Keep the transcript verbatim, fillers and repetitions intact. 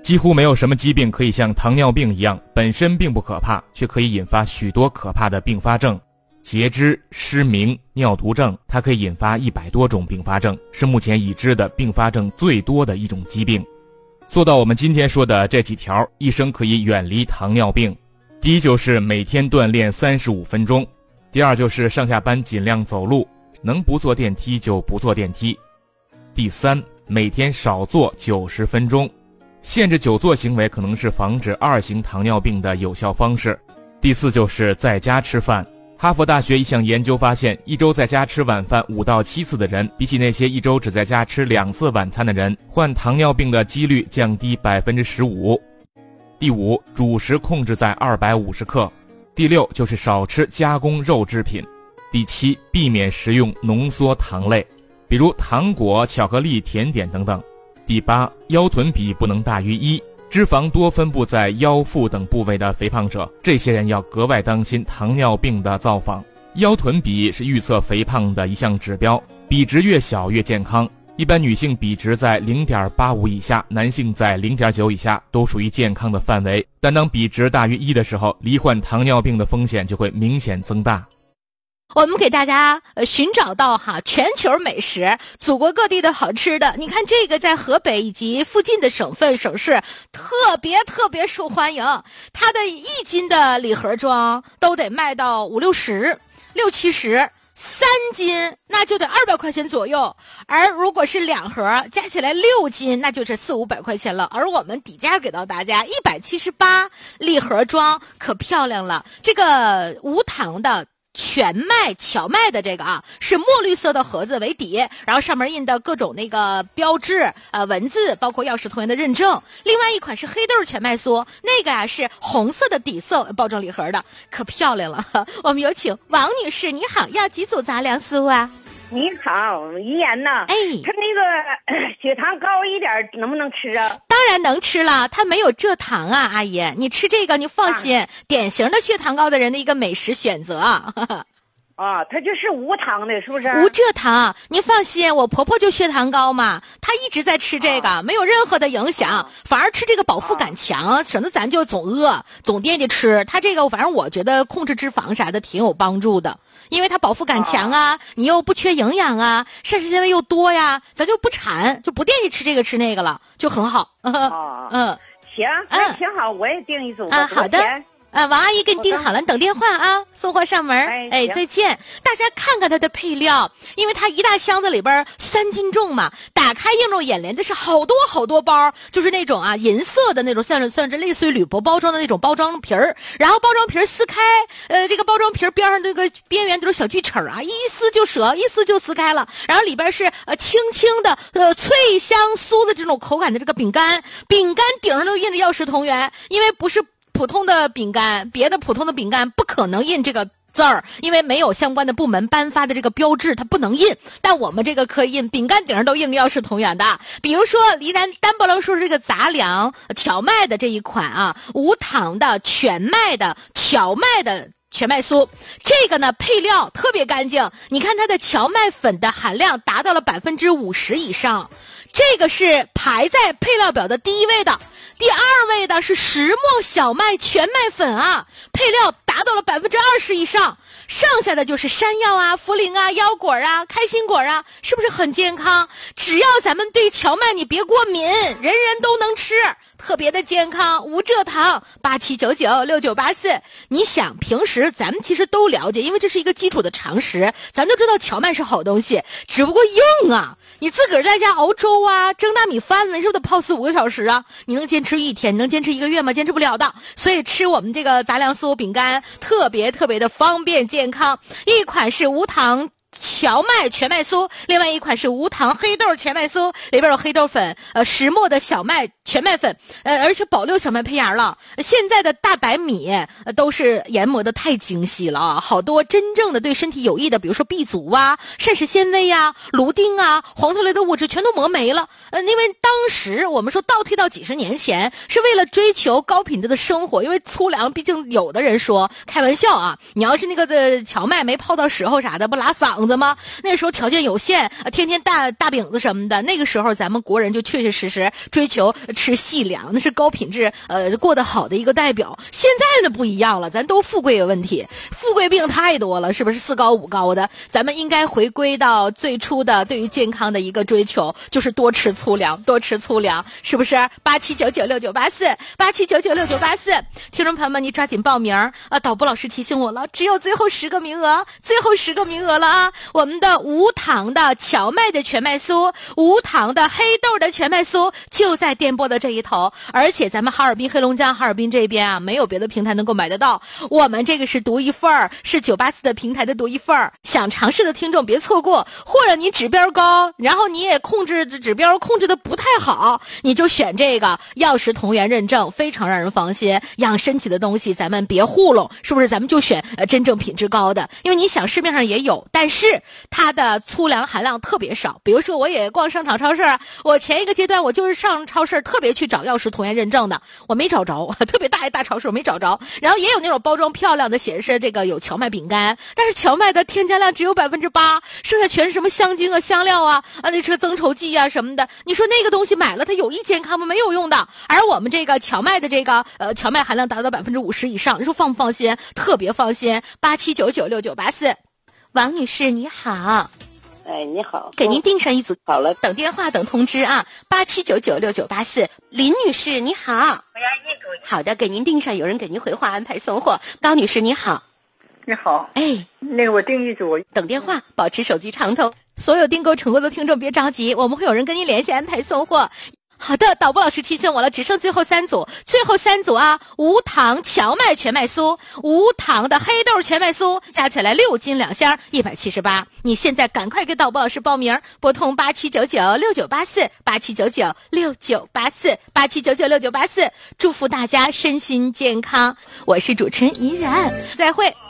几乎没有什么疾病可以像糖尿病一样，本身并不可怕，却可以引发许多可怕的并发症。截肢、失明、尿毒症，它可以引发一百多种并发症，是目前已知的并发症最多的一种疾病。做到我们今天说的这几条，医生可以远离糖尿病。第一就是每天锻炼三十五分钟，第二就是上下班尽量走路，能不坐电梯就不坐电梯。第三，每天少坐九十分钟，限制久坐行为可能是防止二型糖尿病的有效方式。第四就是在家吃饭。哈佛大学一项研究发现，一周在家吃晚饭五到七次的人，比起那些一周只在家吃两次晚餐的人，患糖尿病的几率降低 百分之十五。 第五，主食控制在二百五十克。第六就是少吃加工肉制品。第七，避免食用浓缩糖类，比如糖果、巧克力、甜点等等。第八，腰臀比不能大于一。脂肪多分布在腰腹等部位的肥胖者，这些人要格外当心糖尿病的造访。腰臀比是预测肥胖的一项指标，比值越小越健康。一般女性比值在 零点八五 以下，男性在 零点九 以下，都属于健康的范围。但当比值大于一的时候，罹患糖尿病的风险就会明显增大。 我们给大家呃寻找到哈全球美食，祖国各地的好吃的。你看这个在河北以及附近的省份省市特别特别受欢迎，它的一斤的礼盒装都得卖到五六十、六七十，三斤那就得二百块钱左右，而如果是两盒加起来六斤，那就是四五百块钱了。而我们底价给到大家一百七十八，礼盒装可漂亮了。这个无糖的全麦荞麦的这个啊，是墨绿色的盒子为底，然后上面印的各种那个标志呃文字，包括药食同源的认证。另外一款是黑豆全麦酥，那个啊是红色的底色包装礼盒的，可漂亮了。我们有请王女士，你好，要几组杂粮酥啊？ 你好，一言呐， 哎， 他那个呃血糖高一点能不能吃啊？ 当然能吃了，它没有蔗糖啊，阿姨，你吃这个你放心，啊、典型的血糖高的人的一个美食选择。 啊，它就是无糖的，是不是？ 无蔗糖，您放心，我婆婆就血糖高嘛，她一直在吃这个，啊、没有任何的影响，啊、反而吃这个饱腹感强，啊、省得咱就总饿，总惦记吃。它这个反正我觉得控制脂肪啥的挺有帮助的，因为它饱腹感强啊，啊你又不缺营养啊，膳食纤维又多呀，咱就不馋，就不惦记吃这个吃那个了，就很好。 啊， 嗯， 行，那挺好，我也订一组啊，好的。啊，王阿姨给你订好了，你等电话啊，送货上门。 哎， 哎，再见。大家看看它的配料，因为它一大箱子里边三斤重嘛，打开映入眼帘的是好多好多包，就是那种啊银色的那种，像是像是类似于铝箔包装的那种包装皮儿，然后包装皮儿撕开，呃，这个包装皮儿边上这个边缘都是小锯齿啊，一撕就折，一撕就撕开了，然后里边是呃轻轻的呃脆香酥的这种口感的这个饼干，饼干顶上都印着药食同源，因为不是普通的饼干，别的普通的饼干不可能印这个字儿，因为没有相关的部门颁发的这个标志，它不能印。但我们这个可以印，饼干顶上都印着药食同源的。比如说，黎南单不能说是这个杂粮荞麦的这一款啊，无糖的全麦的荞麦的全麦酥，这个呢配料特别干净，你看它的荞麦粉的含量达到了百分之五十以上，这个是排在配料表的第一位的。第二位的是石磨小麦全麦粉啊，配料达到了百分之二十以上，剩下的就是山药啊、茯苓啊、腰果啊、开心果啊，是不是很健康？只要咱们对荞麦你别过敏，人人都能吃，特别的健康，无蔗糖。八七九九六九八四，你想平时咱们其实都了解，因为这是一个基础的常识，咱都知道荞麦是好东西，只不过硬啊。你自个儿在家熬粥啊，蒸大米饭呢，你是不是得泡四五个小时啊？你能坚持一天，你能坚持一个月吗？坚持不了的。所以吃我们这个杂粮酥饼干特别特别的方便健康。一款是无糖荞麦全麦酥，另外一款是无糖黑豆全麦酥，里边有黑豆粉，呃，石磨的小麦全麦粉，呃，而且保留小麦胚芽了。现在的大白米、呃、都是研磨的太精细了啊，好多真正的对身体有益的，比如说 B 族啊、膳食纤维啊、芦丁啊、黄酮类的物质全都磨没了。呃，因为当时我们说倒退到几十年前，是为了追求高品质的生活，因为粗粮，毕竟有的人说开玩笑啊，你要是那个的荞麦没泡到时候啥的，不拉嗓子子吗？那时候条件有限，呃、天天大大饼子什么的。那个时候咱们国人就确确实实追求吃细粮，那是高品质呃过得好的一个代表。现在呢不一样了，咱都富贵有问题，富贵病太多了，是不是四高五高的？咱们应该回归到最初的对于健康的一个追求，就是多吃粗粮，多吃粗粮，是不是？八七九九六九八四，八七九九六九八四，听众朋友们，你抓紧报名啊！导播老师提醒我了，只有最后十个名额，最后十个名额了啊！我们的无糖的荞麦的全麦酥，无糖的黑豆的全麦酥，就在电波的这一头，而且咱们哈尔滨、黑龙江、哈尔滨这边啊，没有别的平台能够买得到，我们这个是独一份儿，是九八四的平台的独一份儿。想尝试的听众别错过，或者你指标高，然后你也控制指标控制的不太好，你就选这个药食同源认证，非常让人放心。养身体的东西咱们别糊弄，是不是？咱们就选呃真正品质高的，因为你想市面上也有，但是它的粗粮含量特别少。比如说我也逛商场超市，我前一个阶段我就是上超市特别去找药食同源认证的，我没找着，特别大一大超市我没找着。然后也有那种包装漂亮的显示这个有荞麦饼干，但是荞麦的添加量只有百分之八，剩下全是什么香精啊、香料啊、啊那是个增稠剂啊什么的。你说那个东西买了它有益健康吗？没有用的。而我们这个荞麦的这个呃荞麦含量达到百分之五十以上，你说放不放心？特别放心。八七九九六九八四，王女士你好。 哎，你好， 给您订上一组。 好了， 等电话等通知啊。八七九九六九八四，林女士你好。 我要一组。 好的，给您订上，有人给您回话安排送货。高女士你好。 你好， 哎， 那个我订一组。 等电话，保持手机畅通。所有订购成功的听众别着急，我们会有人跟您联系安排送货。好的，导播老师提醒我了，只剩最后三组，最后三组啊！无糖荞麦全麦酥，无糖的黑豆全麦酥，加起来六斤两箱，一百七十八。你现在赶快给导播老师报名，拨通八七九九六九八四，八七九九六九八四，八七九九六九八四，祝福大家身心健康。我是主持人怡然，再会。